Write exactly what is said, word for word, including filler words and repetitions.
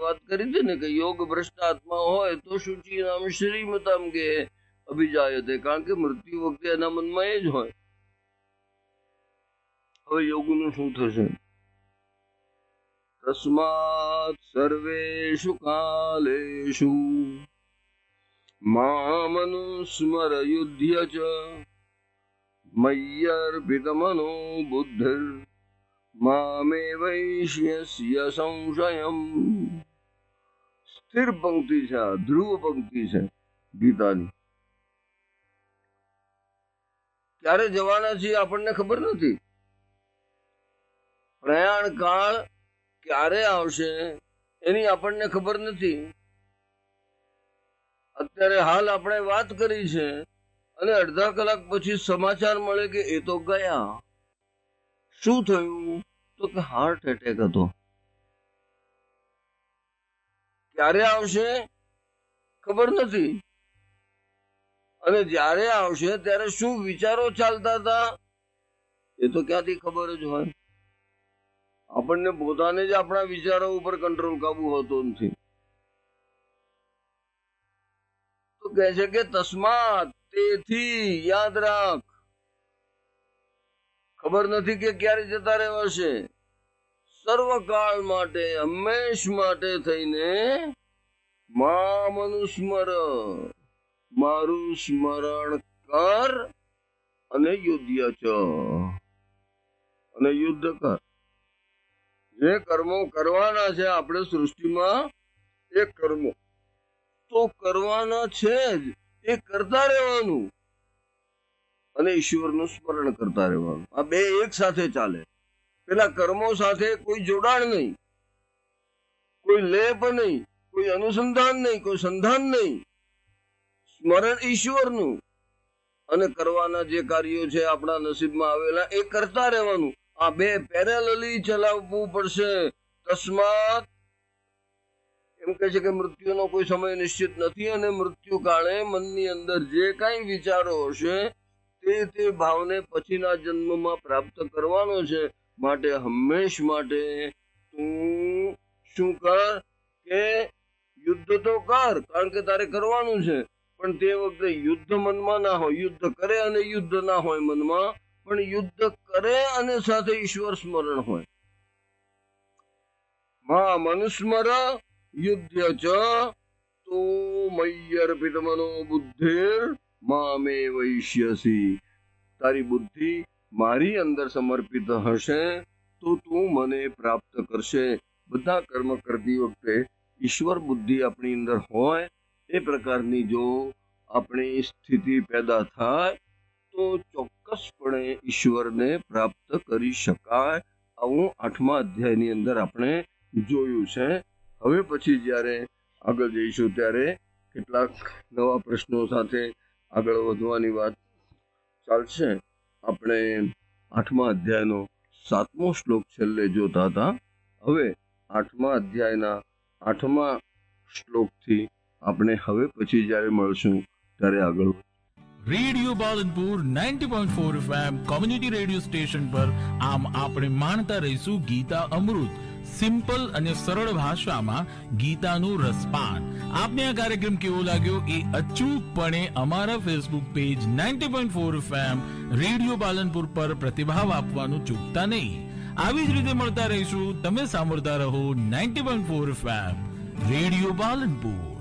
વાત કરી હતી ને કે યોગ ભ્રષ્ટ આત્મા હોય તો શુચિ નામ શ્રીમતામ કે અભિજાયતે, કારણ કે મૃત્યુ વખતે એના મનમાં એ જ હોય. હવે યોગનું શું થશે? તસ્માત સર્વેષુ કાલેષુ મામનુસ્મર યુધ્ય ચ મય્યર્પિતમનો બુદ્ધિર મામે વૈશ્યસ્ય સંશયમ. સ્થિર પંક્તિ છે, આ ધ્રુવ પંક્તિ છે ગીતાની. ક્યારે જવાના છીએ આપણને ખબર નથી. પ્રયાણ કાળ ક્યારે આવશે એની આપણને ખબર નથી. અત્યારે હાલ આપણે વાત કરી છે અને અડધા કલાક પછી સમાચાર મળે કે એ તો ગયા. શું થયું? તો કે હાર્ટ એટેક હતો. ક્યારે આવશે ખબર નથી. અને જ્યારે આવશે ત્યારે શું વિચારો ચાલતા હતા એ તો ક્યાંથી ખબર જ હોય. આપણને પોતાને જ આપણા વિચારો ઉપર કંટ્રોલ કાબુ હોતો નથી. તો કહે છે કે તસ્માત, તેથી યાદ રાખ. ખબર નથી કે ક્યારે જતા રહેવા છે. સર્વકાળ માટે, હંમેશ માટે થઈને મામ અનુસ્મર, મારું સ્મરણ કર અને યુદ્ધ ચ, અને યુદ્ધ કર. જે કર્મો કરવાના છે આપણે સૃષ્ટિમાં, એ કર્મો તો કરવાના છે જ, એ કરતા રહેવાનું અને ઈશ્વરનું સ્મરણ કરતા રહેવાનું. આ બે એક સાથે ચાલે. પેલા કર્મો સાથે કોઈ જોડાણ નહીં, કોઈ લેપ નહીં, કોઈ અનુસંધાન નહીં, કોઈ સંધાન નહીં. સ્મરણ ઈશ્વરનું અને કરવાના જે કાર્યો છે આપણા નસીબમાં આવેલા એ કરતા રહેવાનું. આ બે પેરેલલી ચલાવવું પડશે. તસ્માત એમ કહે છે કે મૃત્યુનો કોઈ સમય નિશ્ચિત નથી અને મૃત્યુ કાળે મનની અંદર જે કાંઈ વિચારો હશે તે તે ભાવને પછીના જન્મમાં પ્રાપ્ત કરવાનો છે. માટે હંમેશ માટે તું શું કર કે યુદ્ધ તો કર, કારણ કે તારે કરવાનું છે. પણ તે વખતે યુદ્ધ મનમાં ના હોય. યુદ્ધ કરે અને યુદ્ધ ના હોય મનમાં, પણ યુદ્ધ કરે અને સાથે ઈશ્વર સ્મરણ હોય. મા મનુસ્મર યુદ્ધ ચ તો મય્યર્પિત મનો બુદ્ધિર મામે વૈશ્યસી. તારી બુદ્ધિ મારી અંદર સમર્પિત હશે તો તું મને પ્રાપ્ત કરશે. બધા કર્મ કરતી વખતે ઈશ્વર બુદ્ધિ આપણી અંદર હોય એ પ્રકારની જો આપણી સ્થિતિ પેદા થાય તો ચોક્કસપણે ઈશ્વરને પ્રાપ્ત કરી શકાય. આવું આઠમા અધ્યાયની અંદર આપણે જોયું છે. હવે પછી જ્યારે આગળ જઈશું ત્યારે કેટલાક નવા પ્રશ્નો સાથે આગળ વધવાની વાત ચાલશે. આપણે આઠમા અધ્યાયનો સાતમો શ્લોક છેલ્લે જોતા હતા. હવે આઠમા અધ્યાયના આઠમા શ્લોકથી આપણે હવે પછી જ્યારે મળશું ત્યારે આગળ. Radio Palanpur ninety point four FM community radio station પર આમ આપણે માણતા રહીશું ગીતા અમૃત, સિમ્પલ અને સરળ ભાષામાં ગીતાનું રસપાન. આપને આ કાર્યક્રમ કેવો લાગ્યો એ અચૂકપણે અમારા Facebook page ninety point four FM radio Palanpur પર પ્રતિભાવ આપવાનું ચૂકતા નહીં. આવી જ રીતે મળતા રહીશું. તમે સાંભળતા રહો ninety point four FM radio Palanpur.